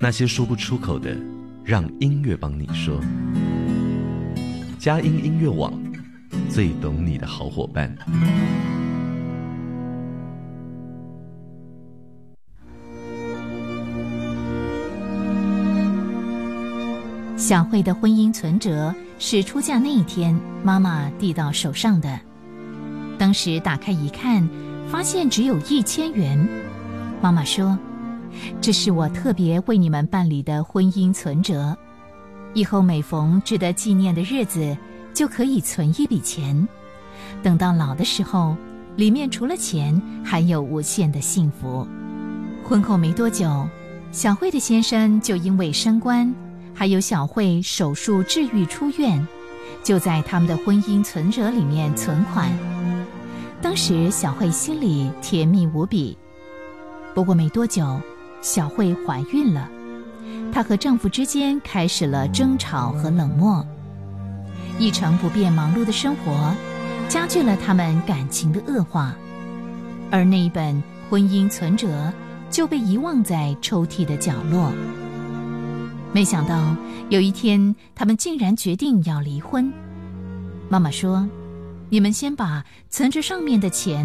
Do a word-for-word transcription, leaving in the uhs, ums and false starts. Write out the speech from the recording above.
那些说不出口的，让音乐帮你说。佳音音乐网，最懂你的好伙伴。 小慧的婚姻存折是出嫁那一天妈妈递到手上的，当时打开一看，发现只有一千元。妈妈说，这是我特别为你们办理的婚姻存折，以后每逢值得纪念的日子就可以存一笔钱，等到老的时候，里面除了钱还有无限的幸福。婚后没多久，小慧的先生就因为升官，还有小慧手术治愈出院，就在他们的婚姻存折里面存款。当时小慧心里甜蜜无比。不过没多久，小慧怀孕了，她和丈夫之间开始了争吵和冷漠。一成不变忙碌的生活加剧了他们感情的恶化，而那一本婚姻存折就被遗忘在抽屉的角落。没想到有一天，他们竟然决定要离婚。妈妈说，你们先把存折上面的钱